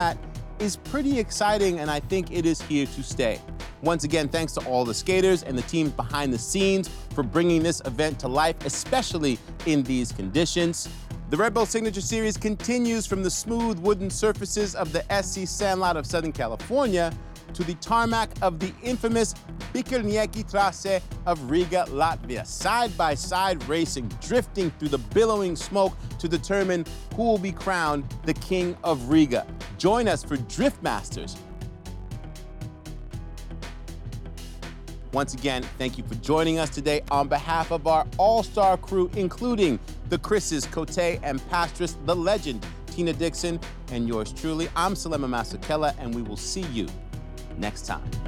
is pretty exciting, and I think it is here to stay. Once again, thanks to all the skaters and the teams behind the scenes for bringing this event to life, especially in these conditions. The Red Bull Signature Series continues from the smooth wooden surfaces of the SC Sandlot of Southern California to the tarmac of the infamous Bikernieki Trasse of Riga, Latvia. Side-by-side racing, drifting through the billowing smoke to determine who will be crowned the King of Riga. Join us for Drift Masters. Once again, thank you for joining us today on behalf of our all-star crew, including the Chris's, Cote, and Pastris, the legend, Tina Dixon, and yours truly. I'm Salema Masakela, and we will see you next time.